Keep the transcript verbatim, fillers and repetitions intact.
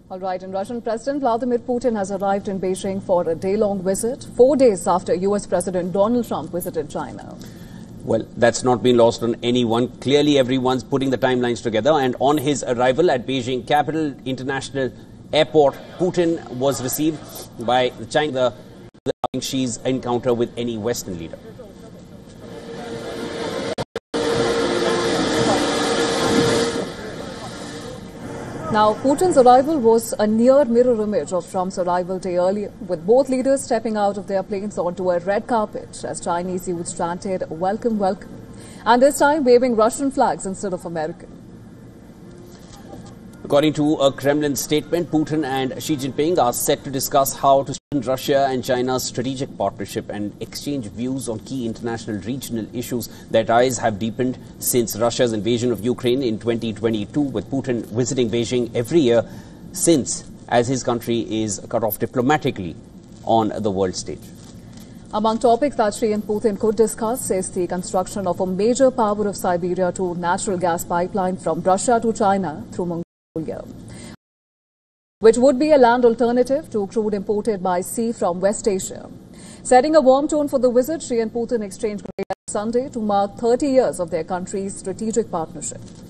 All right, and Russian President Vladimir Putin has arrived in Beijing for a day-long visit, four days after U S President Donald Trump visited China. Well, that's not been lost on anyone. Clearly, everyone's putting the timelines together. And on his arrival at Beijing Capital International Airport, Putin was received by China, the Xi's encounter with any Western leader. Now, Putin's arrival was a near mirror image of Trump's arrival day earlier, with both leaders stepping out of their planes onto a red carpet as Chinese youths chanted, "Welcome, welcome," and this time waving Russian flags instead of American. According to a Kremlin statement, Putin and Xi Jinping are set to discuss how to strengthen Russia and China's strategic partnership and exchange views on key international regional issues. Their ties have deepened since Russia's invasion of Ukraine in twenty twenty-two, with Putin visiting Beijing every year since, as his country is cut off diplomatically on the world stage. Among topics that Xi and Putin could discuss is the construction of a major power of Siberia to natural gas pipeline from Russia to China through Mongolia, which would be a land alternative to crude imported by sea from West Asia. Setting a warm tone for the visit, Xi and Putin exchanged greetings Sunday to mark thirty years of their country's strategic partnership.